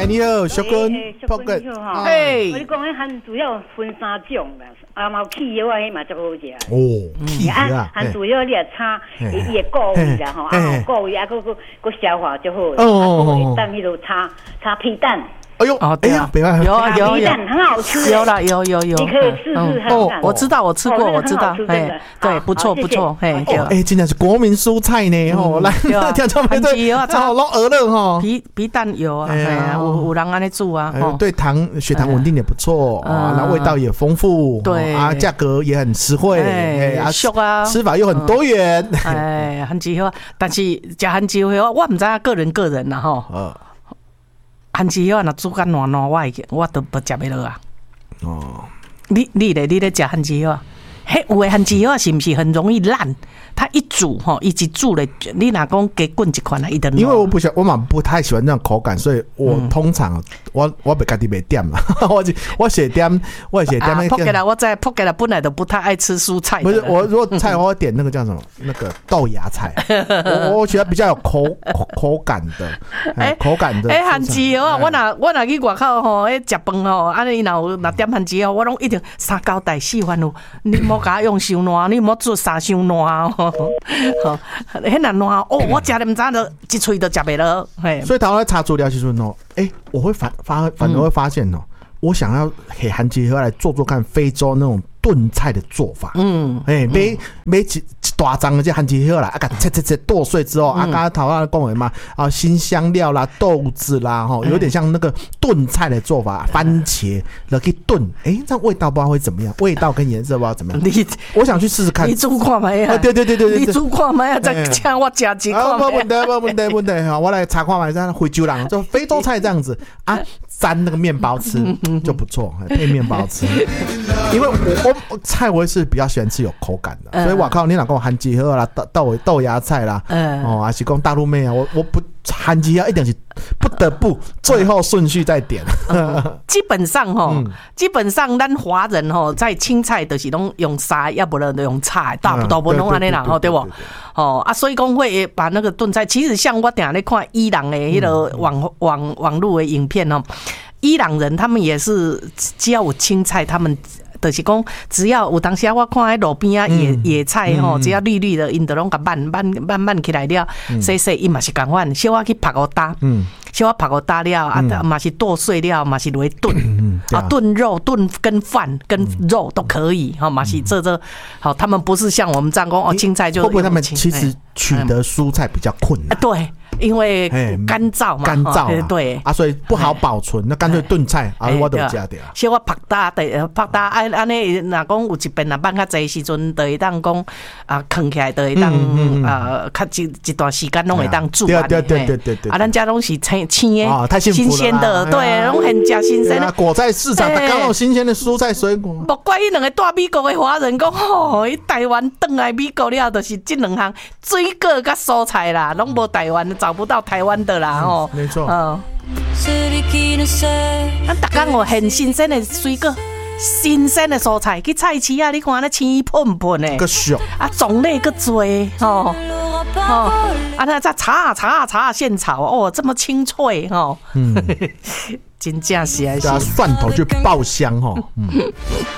哎，你好，小君， 小君好哈。 嘿， 我讲迄番薯要分3种啦，啊嘛有起药啊，迄嘛足好食。 哦，起药啊， 番薯药你也炒，伊会过味啦吼，啊过味啊，佮消化就好。 哦， 蛋迄度炒皮蛋。 哎呦，哎呀，别忘有皮蛋很好吃， 有啦有， 你可以试试看。 哦，我知道，我吃过，我知道，哎，对，不错不错，哎， 哎，真的是国民蔬菜呢，吼，来，听众朋友对，炒拢鹅肉吼， 皮蛋有啊，有人安尼煮啊， 对血糖稳定也不错啊，那味道也丰富， 对啊，价格也很实惠， 哎，俗啊， 吃法又很多元， 哎，番薯好，但是食番薯好，我唔知影个人啦吼。番薯叶若煮甲烂烂，我都不食袂落啊。哦，你咧食番薯叶，迄有诶番薯叶是毋是很容易烂？它一煮吼，一煮咧，你若讲加滚一款啊，一定。 因为我嘛不太喜欢那种口感，所以我通常我袂家己袂点啦，我写点扑给啦，我在扑给啦，本来都不太爱吃蔬菜。 不是我如果菜我会点那个叫什么那个豆芽菜，我觉得比较有口感的，口感的。 番薯叶啊，我若去外口吼，食饭吼，安尼若点番薯叶，我拢一定3交代4番咯。你莫甲用伤烂，你莫做3伤烂哦。好，很难弄哦！我吃了唔知道，一喙都吃不落。 所以台湾查资料时阵哦，我会反而会发现哦，我想要给番薯叶来做看非洲那种炖菜的做法。买一大张的这番薯叶啦，啊，切剁碎之后，啊，刚刚台湾讲的嘛，啊，新香料啦、豆子啦，吼，有点像那个炖菜的做法，番茄了可以炖，这样味道不知道会怎么样，味道跟颜色不知道怎么样。我想去试试看。 你煮看卖啊？ 对， 你煮看卖啊？再请我吃几口。 没问题，好，我来查看卖，像非洲人就非洲菜这样子啊，沾那个面包吃就不错，配面包吃。因为我菜我是比较喜欢吃有口感的，所以我靠，你若讲番薯叶啦、豆芽菜啦，还是讲大陆妹啊，我不番薯叶一定是不得不最后顺序再点。 基本上咱华人吼在青菜就是拢用沙，要不然就用菜，大部分拢安尼啦，吼对不？所以讲会把那个炖菜，其实像我定咧看伊朗的迄个网络的影片哦，伊朗人他们也是只要有青菜，他们。就是讲，只要有当时我看喺路边啊野菜吼，只要绿绿的，因就拢甲慢起来了，洗，伊嘛是共款，小我去拍个打，小我拍个打了啊，嘛是剁碎了，嘛是落去炖，炖肉、炖跟饭跟肉都可以，嘛是这好，他们不是像我们这样讲哦，青菜就会不会他们其实取得蔬菜比较困难？ 对。因为干燥嘛，对啊，所以不好保存，那干脆炖菜啊，我都加掉。 小我拍打安尼，若讲有一遍放较济时阵，就会当讲啊，藏起来就会当较一段时间拢会当煮。对。啊，咱家拢是青的， 太幸福了， 新鲜的，对，拢很加新鲜的。 果菜市场刚好新鲜的蔬菜水果。 莫怪伊两个大美国的华人讲吼，伊台湾转来美国了，就是这两项水果甲蔬菜啦，拢无台湾。找不到台湾的啦，吼， 没错。 咱逐工很新鲜的水果，新鲜的蔬菜，去菜市啊，你看那青喷喷的， 个俗啊，种类个多，啊，那再炒现炒，哦，这么清脆，真正是蒜头就爆香，